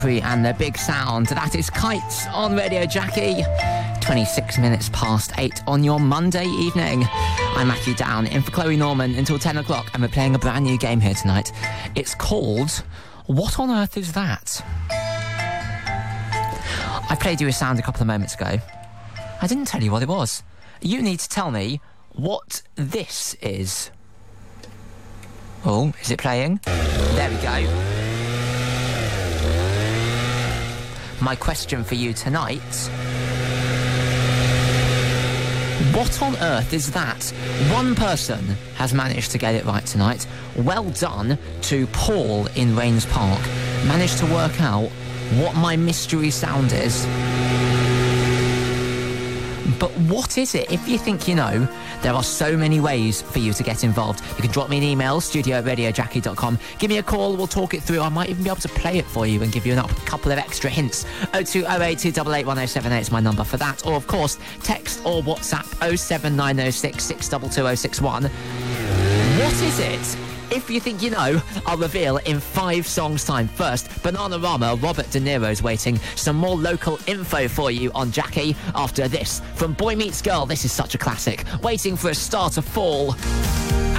And the big sound, that is Kites on Radio Jackie. 26 minutes past 8 on your Monday evening. I'm Matthew Down, in for Chloe Norman until 10 o'clock, and we're playing a brand new game here tonight. It's called What on Earth Is That? I played you a sound a couple of moments ago. I didn't tell you what it was. You need to tell me what this is. Oh, is it playing? There we go. My question for you tonight: what on earth is that? One person has managed to get it right tonight. Well done to Paul in Rains Park. Managed to work out what my mystery sound is. But what is it? If you think you know, there are so many ways for you to get involved. You can drop me an email, studio@radiojackie.com. Give me a call, we'll talk it through. I might even be able to play it for you and give you a couple of extra hints. 0208288 288 is my number for that. Or, of course, text or WhatsApp 07906 622 What is it? If you think you know, I'll reveal in 5 songs' time. First, Bananarama, Robert De Niro's waiting. Some more local info for you on Jackie after this. From Boy Meets Girl, this is such a classic. Waiting for a Star to Fall.